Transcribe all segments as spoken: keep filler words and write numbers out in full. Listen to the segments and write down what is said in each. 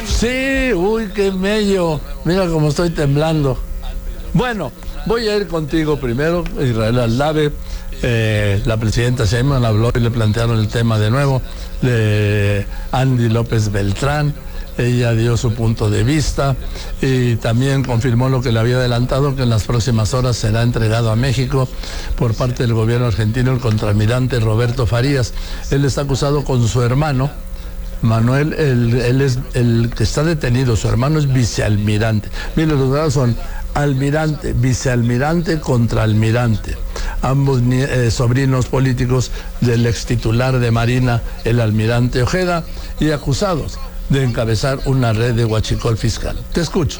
Sí, uy, qué mello. Mira cómo estoy temblando. Bueno, voy a ir contigo primero, Israel Aldave. Eh, la presidenta Sheinbaum habló y le plantearon el tema de nuevo de Andy López Beltrán. Ella dio su punto de vista y también confirmó lo que le había adelantado, que en las próximas horas será entregado a México por parte del gobierno argentino el contraalmirante Roberto Farías. Él está acusado con su hermano Manuel, él, él es el que está detenido, su hermano es vicealmirante. Miren, los grados son almirante, vicealmirante, contraalmirante. Ambos eh, sobrinos políticos del ex titular de Marina, el almirante Ojeda, y acusados de encabezar una red de huachicol fiscal. Te escucho.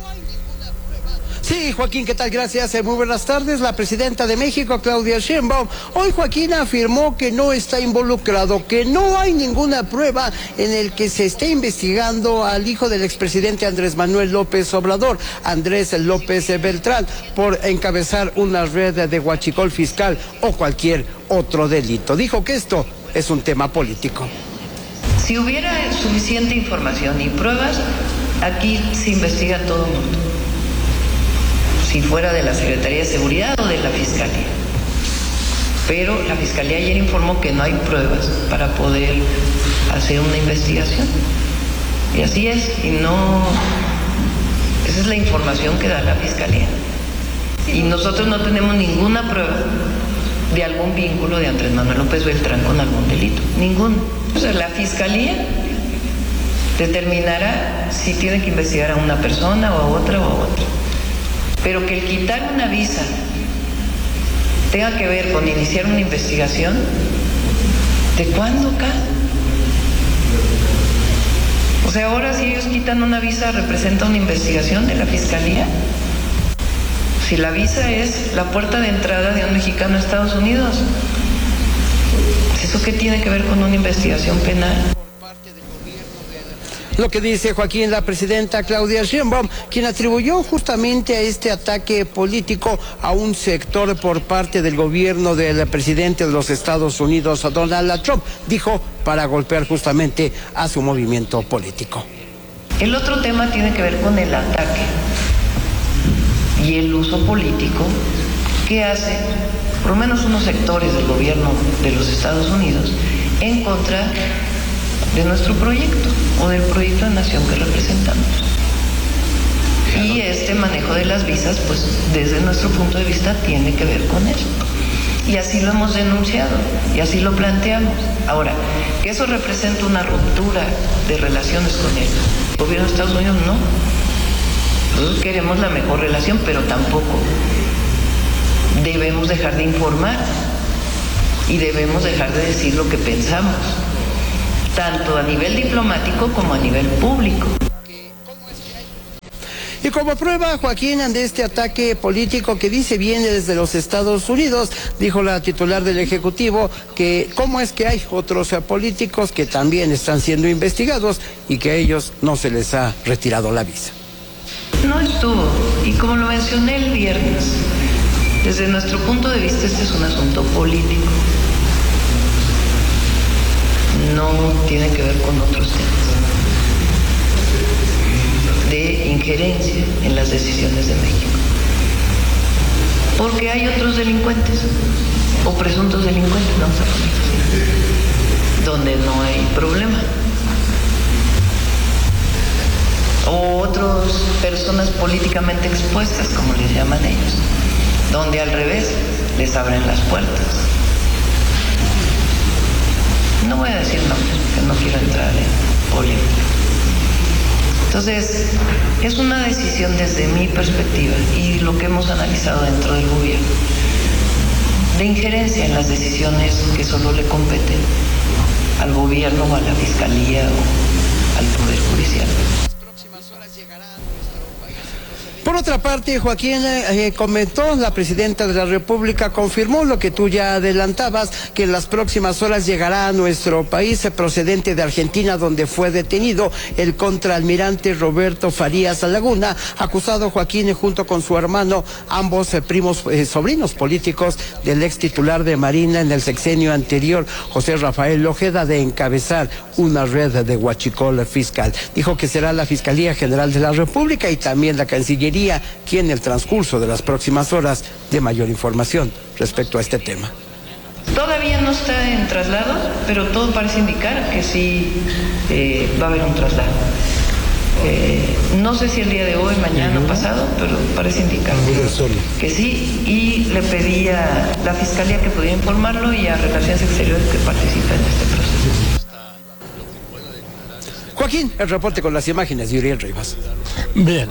Sí, Joaquín, ¿qué tal? Gracias. Muy buenas tardes. La presidenta de México, Claudia Sheinbaum, hoy Joaquín afirmó que no está involucrado, que no hay ninguna prueba en el que se esté investigando al hijo del expresidente Andrés Manuel López Obrador, Andrés López Beltrán, por encabezar una red de huachicol fiscal o cualquier otro delito. Dijo que esto es un tema político. Si hubiera suficiente información y pruebas, aquí se investiga todo el mundo. Si fuera de la Secretaría de Seguridad o de la Fiscalía. Pero la Fiscalía ayer informó que no hay pruebas para poder hacer una investigación. Y así es, y no... Esa es la información que da la Fiscalía. Y nosotros no tenemos ninguna prueba de algún vínculo de Andrés Manuel López Beltrán con algún delito. Ninguno. O sea, la Fiscalía determinará si tiene que investigar a una persona o a otra o a otra. Pero que el quitar una visa tenga que ver con iniciar una investigación, ¿de cuándo acá? O sea, ahora si ellos quitan una visa, ¿representa una investigación de la Fiscalía? Si la visa es la puerta de entrada de un mexicano a Estados Unidos, ¿eso qué tiene que ver con una investigación penal? Lo que dice Joaquín, la presidenta Claudia Sheinbaum, quien atribuyó justamente a este ataque político a un sector por parte del gobierno del presidente de los Estados Unidos, Donald Trump, dijo, para golpear justamente a su movimiento político. El otro tema tiene que ver con el ataque y el uso político que hace, por lo menos unos sectores del gobierno de los Estados Unidos, en contra de nuestro proyecto o del proyecto de nación que representamos. Y este manejo de las visas, pues desde nuestro punto de vista tiene que ver con eso. Y así lo hemos denunciado y así lo planteamos. Ahora, que eso representa una ruptura de relaciones con el gobierno de Estados Unidos, no. Nosotros queremos la mejor relación, pero tampoco debemos dejar de informar y debemos dejar de decir lo que pensamos, tanto a nivel diplomático como a nivel público. Y como prueba, Joaquín, de este ataque político que dice viene desde los Estados Unidos, dijo la titular del Ejecutivo que cómo es que hay otros políticos que también están siendo investigados y que a ellos no se les ha retirado la visa. No estuvo, y como lo mencioné el viernes, desde nuestro punto de vista este es un asunto político. No tiene que ver con otros temas de injerencia en las decisiones de México. Porque hay otros delincuentes, o presuntos delincuentes, vamos a ponerlo así, donde no hay problema. O otras personas políticamente expuestas, como les llaman ellos, donde al revés les abren las puertas. No voy a decir nombres porque no quiero entrar en polémica. Entonces, es una decisión desde mi perspectiva y lo que hemos analizado dentro del gobierno, de injerencia en las decisiones que solo le competen al gobierno o a la fiscalía o al poder judicial. Por otra parte, Joaquín, eh, comentó, la presidenta de la República confirmó lo que tú ya adelantabas, que en las próximas horas llegará a nuestro país procedente de Argentina, donde fue detenido el contraalmirante Roberto Farías Laguna, acusado, Joaquín, junto con su hermano, ambos eh, primos, eh, sobrinos políticos del ex titular de Marina en el sexenio anterior, José Rafael Ojeda, de encabezar una red de huachicol fiscal. Dijo que será la Fiscalía General de la República y también la Cancillería quien en el transcurso de las próximas horas dé mayor información respecto a este tema. Todavía no está en traslado, pero todo parece indicar que sí eh, va a haber un traslado. Eh, no sé si el día de hoy, mañana o pasado, pero parece indicar que, que sí, y le pedí a la Fiscalía que pudiera informarlo y a Relaciones Exteriores que participen en este proceso. Joaquín, el reporte con las imágenes de Uriel Rivas. Bien.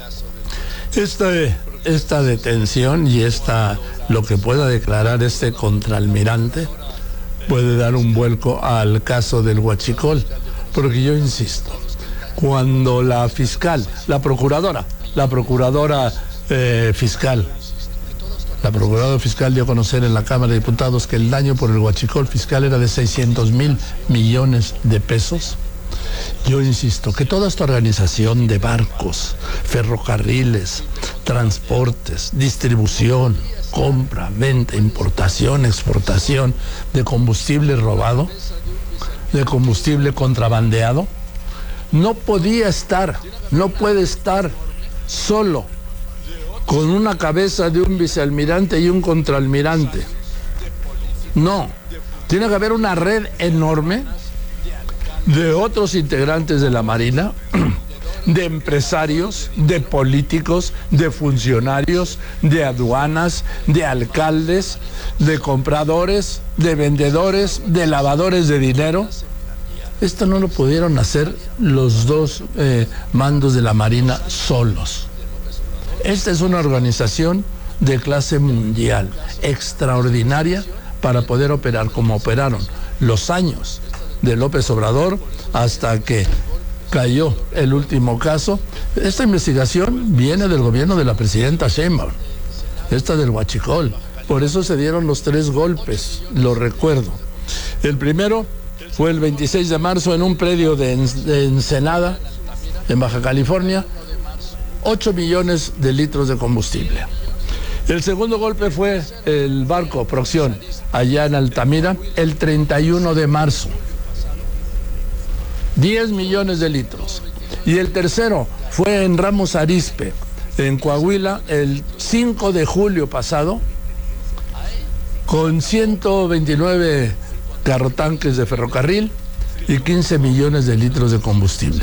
Esta, esta detención y esta, lo que pueda declarar este contraalmirante puede dar un vuelco al caso del huachicol, porque yo insisto, cuando la fiscal, la procuradora, la procuradora eh, fiscal, la procuradora fiscal dio a conocer en la Cámara de Diputados que el daño por el huachicol fiscal era de seiscientos mil millones de pesos. Yo insisto que toda esta organización de barcos, ferrocarriles, transportes, distribución, compra, venta, importación, exportación de combustible robado, de combustible contrabandeado, no podía estar, no puede estar solo con una cabeza de un vicealmirante y un contraalmirante. No, tiene que haber una red enorme de otros integrantes de la Marina, de empresarios, de políticos, de funcionarios, de aduanas, de alcaldes, de compradores, de vendedores, de lavadores de dinero. Esto no lo pudieron hacer los dos eh, mandos de la Marina solos. Esta es una organización de clase mundial, extraordinaria para poder operar como operaron los años de López Obrador hasta que cayó el último caso. Esta investigación viene del gobierno de la presidenta Sheinbaum, esta del huachicol. Por eso se dieron los tres golpes, lo recuerdo. El primero fue el veintiséis de marzo en un predio de, en, de Ensenada, en Baja California, ocho millones de litros de combustible. El segundo golpe fue el barco Proxión, allá en Altamira, el treinta y uno de marzo. diez millones de litros. Y el tercero fue en Ramos Arizpe, en Coahuila, el cinco de julio pasado, con ciento veintinueve carrotanques de ferrocarril y quince millones de litros de combustible.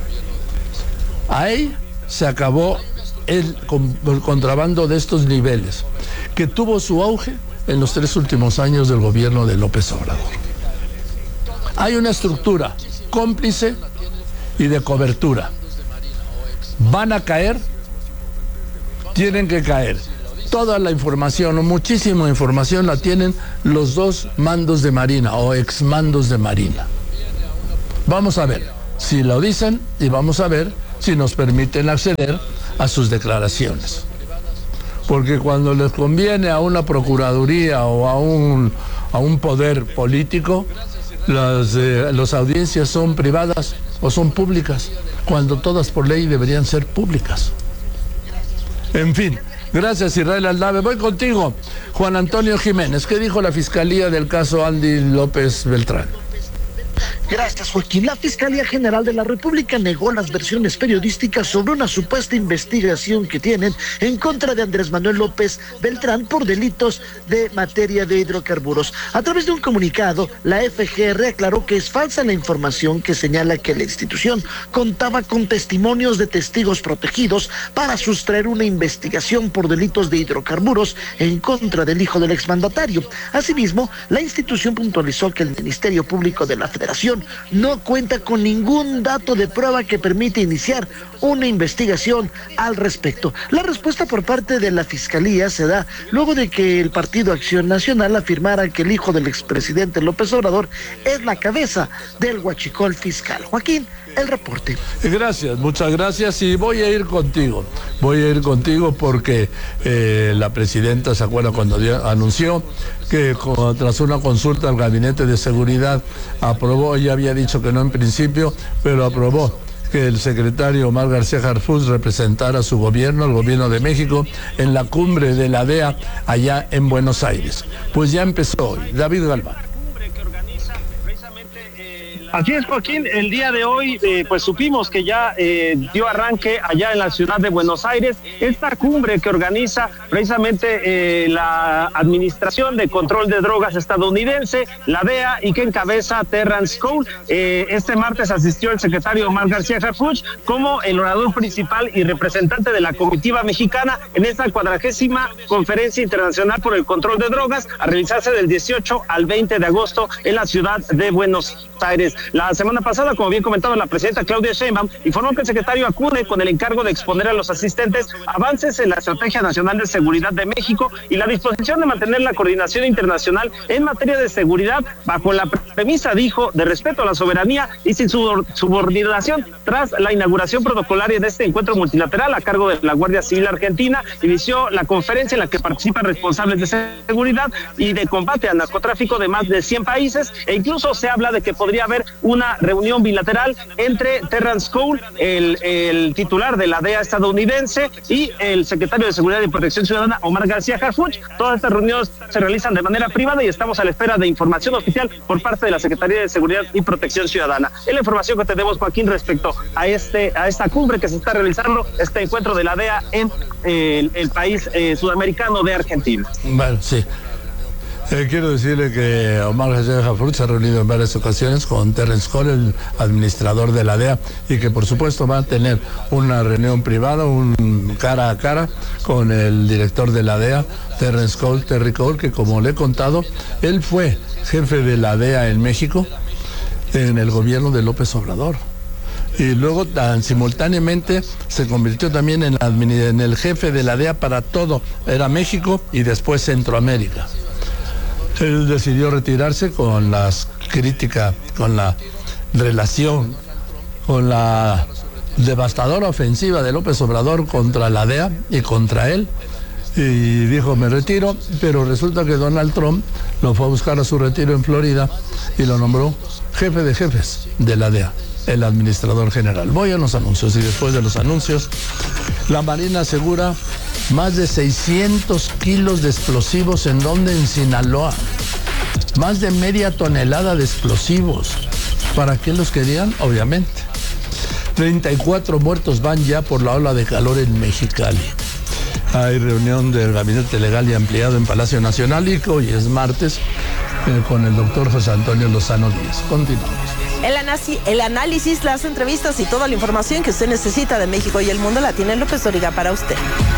Ahí se acabó el, el contrabando de estos niveles, que tuvo su auge en los tres últimos años del gobierno de López Obrador. Hay una estructura cómplice y de cobertura. Van a caer, tienen que caer. Toda la información, o muchísima información, la tienen los dos mandos de Marina o exmandos de Marina. Vamos a ver si lo dicen y vamos a ver si nos permiten acceder a sus declaraciones. Porque cuando les conviene a una procuraduría o a un, a un poder político, Las, eh, las audiencias son privadas o son públicas, cuando todas por ley deberían ser públicas. En fin, gracias Israel Aldave. Voy contigo, Juan Antonio Jiménez. ¿Qué dijo la Fiscalía del caso Andy López Beltrán? Gracias, Joaquín. La Fiscalía General de la República negó las versiones periodísticas sobre una supuesta investigación que tienen en contra de Andrés Manuel López Beltrán por delitos de materia de hidrocarburos. A través de un comunicado, la F G R aclaró que es falsa la información que señala que la institución contaba con testimonios de testigos protegidos para sustraer una investigación por delitos de hidrocarburos en contra del hijo del exmandatario. Asimismo, la institución puntualizó que el Ministerio Público de la Federación no cuenta con ningún dato de prueba que permite iniciar una investigación al respecto. La respuesta por parte de la Fiscalía se da luego de que el Partido Acción Nacional afirmara que el hijo del expresidente López Obrador es la cabeza del huachicol fiscal. Joaquín, el reporte. Gracias, muchas gracias, y voy a ir contigo, voy a ir contigo porque eh, la presidenta, ¿se acuerda cuando dio, anunció que con, tras una consulta al Gabinete de Seguridad aprobó, ya había dicho que no en principio, pero aprobó que el secretario Omar García Harfuch representara a su gobierno, al gobierno de México, en la cumbre de la D E A allá en Buenos Aires? Pues ya empezó hoy. David Galván. Así es, Joaquín, el día de hoy eh, pues supimos que ya eh, dio arranque allá en la ciudad de Buenos Aires esta cumbre que organiza precisamente eh, la Administración de Control de Drogas estadounidense, la D E A, y que encabeza Terrence Cole. Eh, este martes asistió el secretario Omar García Harfuch como el orador principal y representante de la comitiva mexicana en esta cuadragésima Conferencia Internacional por el Control de Drogas, a realizarse del dieciocho al veinte de agosto en la ciudad de Buenos Aires. La semana pasada, como bien comentaba la presidenta Claudia Sheinbaum, informó que el secretario acude con el encargo de exponer a los asistentes avances en la Estrategia Nacional de Seguridad de México y la disposición de mantener la coordinación internacional en materia de seguridad bajo la premisa, dijo, de respeto a la soberanía y sin subordinación. Tras la inauguración protocolaria de este encuentro multilateral a cargo de la Guardia Civil Argentina, inició la conferencia en la que participan responsables de seguridad y de combate al narcotráfico de más de cien países, e incluso se habla de que podría haber una reunión bilateral entre Terrence Cole, el, el titular de la D E A estadounidense, y el secretario de Seguridad y Protección Ciudadana, Omar García Harfuch. Todas estas reuniones se realizan de manera privada y estamos a la espera de información oficial por parte de la Secretaría de Seguridad y Protección Ciudadana. Es la información que tenemos, Joaquín, respecto a este a esta cumbre que se está realizando, este encuentro de la D E A en eh, el, el país eh, sudamericano de Argentina. Bueno, sí. Eh, quiero decirle que Omar García Harfuch se ha reunido en varias ocasiones con Terrence Cole, el administrador de la D E A, y que por supuesto va a tener una reunión privada, un cara a cara con el director de la D E A, Terrence Cole, Terry Cole, que como le he contado, él fue jefe de la D E A en México en el gobierno de López Obrador. Y luego tan simultáneamente se convirtió también en, en el jefe de la D E A para todo, era México y después Centroamérica. Él decidió retirarse con las críticas, con la relación, con la devastadora ofensiva de López Obrador contra la D E A y contra él. Y dijo, me retiro, pero resulta que Donald Trump lo fue a buscar a su retiro en Florida y lo nombró jefe de jefes de la D E A, el administrador general. Voy a los anuncios y después de los anuncios, la Marina asegura más de seiscientos kilos de explosivos. ¿En dónde? En Sinaloa. Más de media tonelada de explosivos. ¿Para qué los querían? Obviamente. treinta y cuatro muertos van ya por la ola de calor en Mexicali. Hay reunión del Gabinete Legal y Ampliado en Palacio Nacional y que hoy es martes eh, con el doctor José Antonio Lozano Díaz. Continuamos. El, anasi, el análisis, las entrevistas y toda la información que usted necesita de México y el mundo la tiene López Dóriga para usted.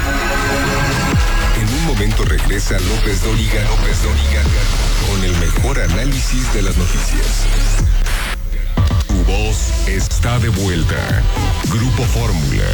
En un momento regresa López Dóriga, López Dóriga, con el mejor análisis de las noticias. Tu voz está de vuelta. Grupo Fórmula.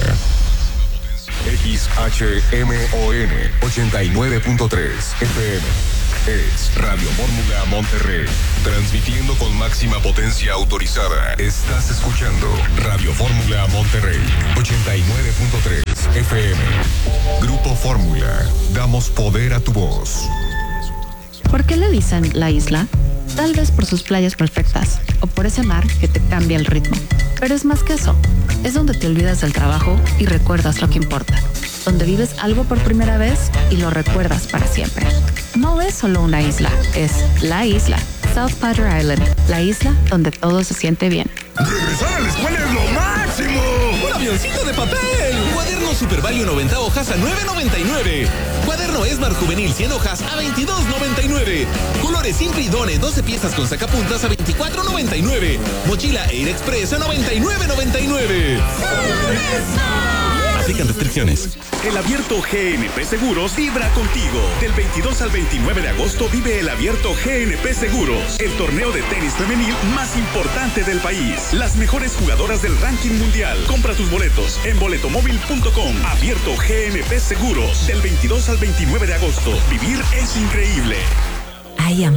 X H M O N ochenta y nueve punto tres F M. Es Radio Fórmula Monterrey, transmitiendo con máxima potencia autorizada. Estás escuchando Radio Fórmula Monterrey, ochenta y nueve punto tres F M. Grupo Fórmula, damos poder a tu voz. ¿Por qué le dicen la isla? Tal vez por sus playas perfectas o por ese mar que te cambia el ritmo. Pero es más que eso. Es donde te olvidas del trabajo y recuerdas lo que importa. Donde vives algo por primera vez y lo recuerdas para siempre. No es solo una isla, es la isla. South Padre Island, la isla donde todo se siente bien. ¡Regresar a la escuela es lo máximo! ¡Un avioncito de papel! Cuaderno Super Value noventa hojas a nueve noventa y nueve. Cuaderno Esmar Juvenil cien hojas a veintidós noventa y nueve. Colores Simple y Done doce piezas con sacapuntas a veinticuatro noventa y nueve. Mochila Air Express a noventa y nueve noventa y nueve. Aplican restricciones. El Abierto G N P Seguros vibra contigo. Del veintidós al veintinueve de agosto vive el Abierto G N P Seguros, el torneo de tenis femenil más importante del país. Las mejores jugadoras del ranking mundial. Compra tus boletos en boletomóvil punto com. Abierto G N P Seguros. Del veintidós al veintinueve de agosto. Vivir es increíble. Hay amor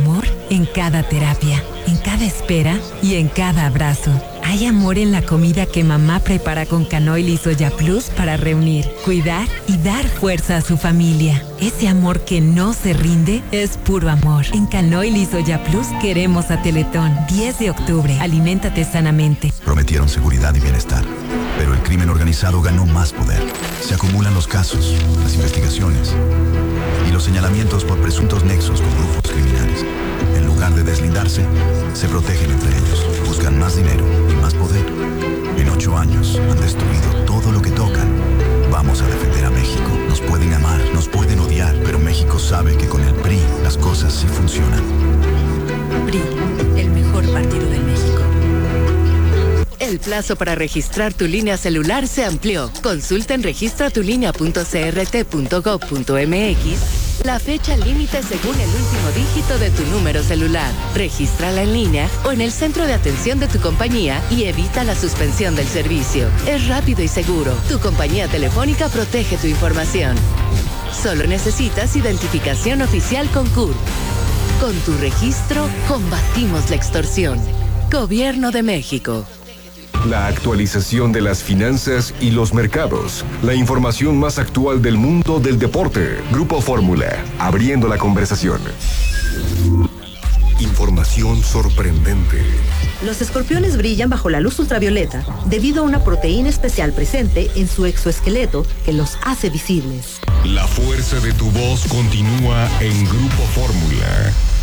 en cada terapia, en cada espera y en cada abrazo. Hay amor en la comida que mamá prepara con Canoil y Soya Plus para reunir, cuidar y dar fuerza a su familia. Ese amor que no se rinde es puro amor. En Canoil y Soya Plus queremos a Teletón. diez de octubre. Aliméntate sanamente. Prometieron seguridad y bienestar, pero el crimen organizado ganó más poder. Se acumulan los casos, las investigaciones y los señalamientos por presuntos nexos con grupos criminales. En lugar de deslindarse, se protegen entre ellos, buscan más dinero y más poder. En ocho años han destruido todo lo que tocan. Vamos a defender a México. Nos pueden amar, nos pueden odiar, pero México sabe que con el P R I las cosas sí funcionan. P R I, el mejor partido de México. El plazo para registrar tu línea celular se amplió. Consulta en registra tu línea punto c r t punto gov punto m x la fecha límite según el último dígito de tu número celular. Regístrala en línea o en el centro de atención de tu compañía y evita la suspensión del servicio. Es rápido y seguro. Tu compañía telefónica protege tu información. Solo necesitas identificación oficial con C U R. Con tu registro, combatimos la extorsión. Gobierno de México. La actualización de las finanzas y los mercados. La información más actual del mundo del deporte. Grupo Fórmula, abriendo la conversación. Información sorprendente. Los escorpiones brillan bajo la luz ultravioleta debido a una proteína especial presente en su exoesqueleto que los hace visibles. La fuerza de tu voz continúa en Grupo Fórmula.